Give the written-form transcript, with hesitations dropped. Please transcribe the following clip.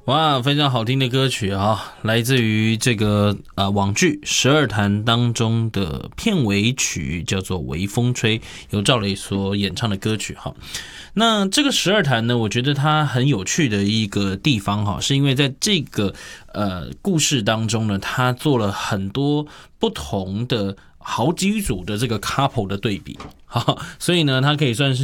哇，非常好听的歌曲啊，来自于这个网剧《十二潭》当中的片尾曲，叫做《微风吹》，由赵雷所演唱的歌曲哈。那这个十二潭呢，我觉得它很有趣的一个地方哈，是因为在这个故事当中呢，它做了很多不同的好几组的这个 couple 的对比，所以呢，它可以算是